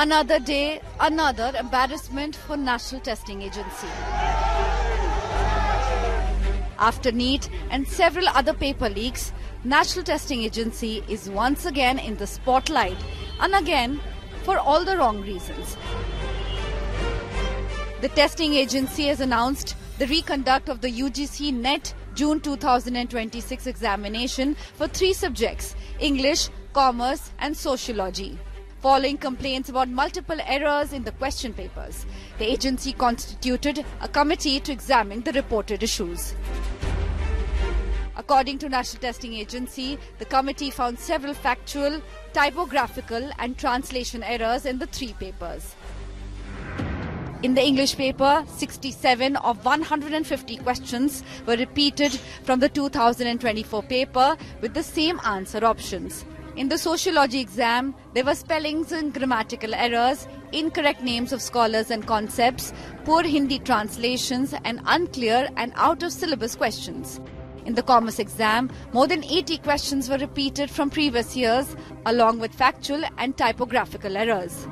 Another day, another embarrassment for National Testing Agency. After NEET and several other paper leaks, National Testing Agency is once again in the spotlight, and again for all the wrong reasons. The testing agency has announced the reconduct of the UGC NET June 2026 examination for 3 subjects: English, Commerce and Sociology. Following complaints about multiple errors in the question papers, the agency constituted a committee to examine the reported issues. According to National Testing Agency, the committee found several factual, typographical and translation errors in the 3 papers. In the English paper, 67 of 150 questions were repeated from the 2024 paper with the same answer options. In the sociology exam, there were spellings and grammatical errors, incorrect names of scholars and concepts, poor Hindi translations and unclear and out-of-syllabus questions. In the commerce exam, more than 80 questions were repeated from previous years, along with factual and typographical errors.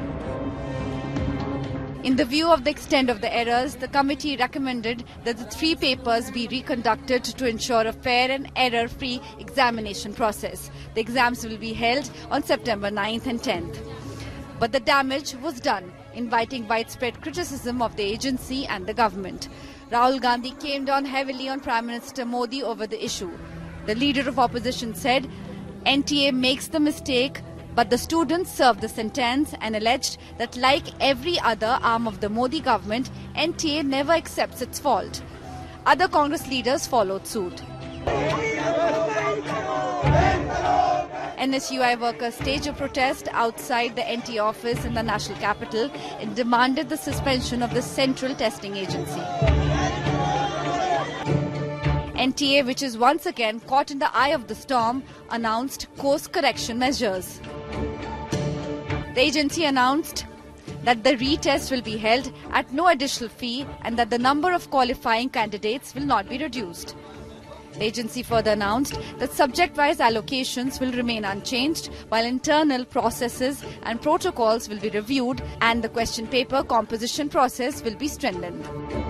In the view of the extent of the errors, the committee recommended that the 3 papers be reconducted to ensure a fair and error-free examination process. The exams will be held on September 9th and 10th. But the damage was done, inviting widespread criticism of the agency and the government. Rahul Gandhi came down heavily on Prime Minister Modi over the issue. The leader of opposition said, NTA makes the mistake, but the students served the sentence, and alleged that like every other arm of the Modi government, NTA never accepts its fault. Other Congress leaders followed suit. NSUI workers staged a protest outside the NTA office in the national capital and demanded the suspension of the Central Testing Agency. NTA, which is once again caught in the eye of the storm, announced course correction measures. The agency announced that the retest will be held at no additional fee and that the number of qualifying candidates will not be reduced. The agency further announced that subject-wise allocations will remain unchanged, while internal processes and protocols will be reviewed and the question paper composition process will be strengthened.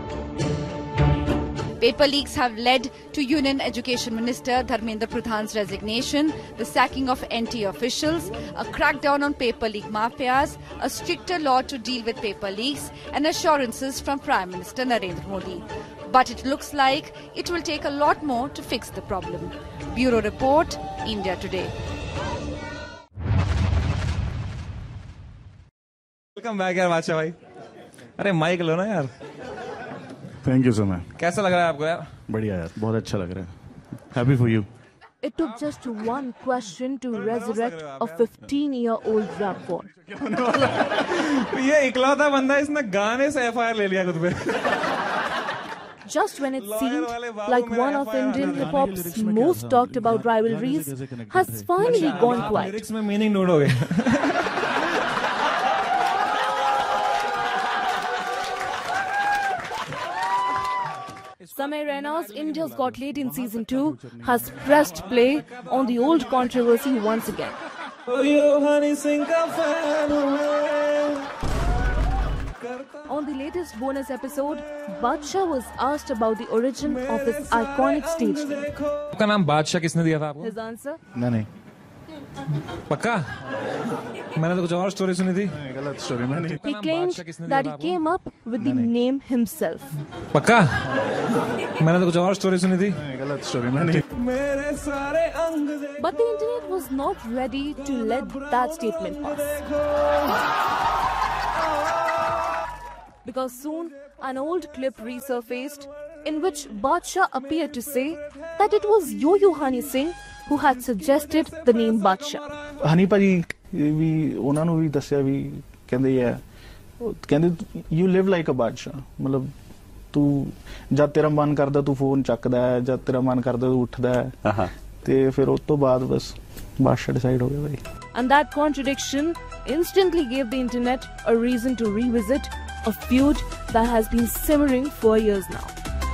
Paper leaks have led to Union Education Minister Dharmendra Pradhan's resignation, the sacking of NTA officials, a crackdown on paper leak mafias, a stricter law to deal with paper leaks, and assurances from Prime Minister Narendra Modi. But it looks like it will take a lot more to fix the problem. Bureau Report, India Today. Welcome back, यार बादशाह भाई. अरे mic लो ना यार. Thank you so much. कैसा लग रहा है आपको यार? बढ़िया यार, बहुत अच्छा लग रहा है. Happy for you. It took just one question to resurrect a 15-year-old rap war. ये इकलौता बंदा इसने गाने से FIR ले लिया खुद पे. Just when it seemed like one of Indian hip-hop's most talked about rivalries has finally gone quiet. Lyrics में meaning note हो गए. Samay Raina's India's Got Late in Season 2 has pressed play on the old controversy once again. On the latest bonus episode, Badshah was asked about the origin of his iconic stage name. आपका नाम बादशाह किसने दिया था आपको? His answer? नहीं. पक्का? मैंने तो कुछ और स्टोरी सुनी थी. गलत स्टोरी मैंने. He claimed that he came up with the name himself. पक्का? मैंने तो कुछ और स्टोरी सुनी थी. गलत स्टोरी मैंने. But the internet was not ready to let that statement pass. Because soon an old clip resurfaced in which Badshah appeared to say that it was Yo-Yo Hani Singh who had suggested the name Badshah. ਹਨੀ ਭਾਜੀ ਵੀ ਉਹਨਾਂ ਨੂੰ ਵੀ ਦੱਸਿਆ ਵੀ ਕਹਿੰਦੇ you Liv like ਅ ਬਾਦਸ਼ਾਹ. ਮਤਲਬ ਤੂੰ ਜਦ ਤੇਰਾ ਮਨ ਕਰਦਾ ਤੂੰ ਫੋਨ ਚੱਕਦਾ ਹੈ, ਜਦ ਤੇਰਾ ਮਨ ਕਰਦਾ ਤੂੰ ਉੱਠਦਾ ਹੈ. ਤੇ ਫਿਰ ਉਸ ਤੋਂ ਬਾਅਦ ਬਸ ਬਾਦਸ਼ਾਹ ਡਿਸਾਈਡ ਹੋ ਗਿਆ ਭਾਈ. And that contradiction instantly gave the internet a reason to revisit a feud that has been simmering for years now.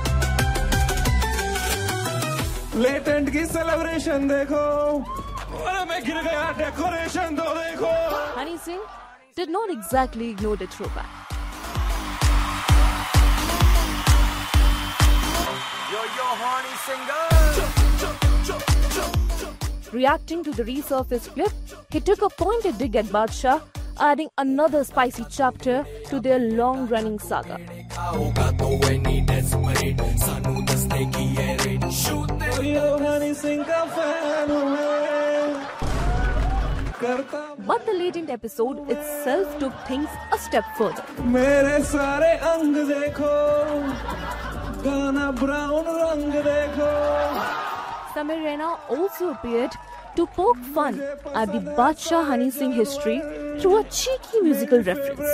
Latent की सेलिब्रेशन देखो, और मैं गिर गया डेकोरेशन तो देखो. Hani Singh, did not exactly ignore the throwback. Reacting to the resurfaced clip, he took a pointed dig at Badshah, adding another spicy chapter to their long-running saga. But the latent episode itself took things a step further. Samir Raina also appeared to poke fun at the Badshah Honey Singh history through a cheeky musical reference.